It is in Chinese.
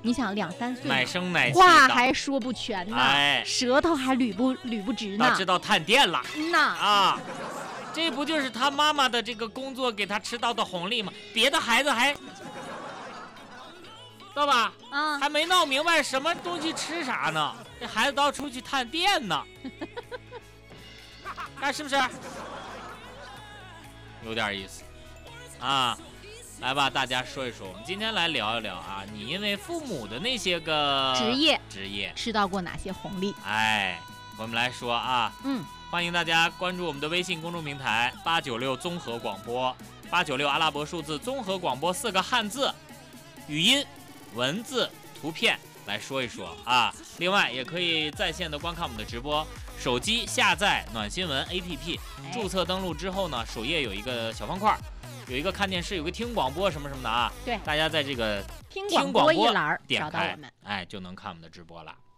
你想2、3岁， 奶声奶气， 话还说不全呢， 哎， 舌头还捋不直呢。 他知道探店了啊， 这不就是他妈妈的这个工作给他吃到的红利吗？别的孩子还，知道吧？还没闹明白什么东西吃啥呢，这孩子都要出去探店呢，看是不是？有点意思啊。来吧，大家说一说，我们今天来聊一聊啊，你因为父母的那些个职业吃到过哪些红利？ 哎，我们来说啊，欢迎大家关注我们的微信公众平台896综合广播，896阿拉伯数字综合广播4个汉字，语音、文字、图片来说一说啊。另外也可以在线的观看我们的直播，手机下载暖新闻 APP， 注册登录之后呢，首页有一个小方块。有一个看电视，有个听广播什么什么的啊， 对， 大家在这个听广播一栏点开， 找到我们， 哎，就能看我们的直播了。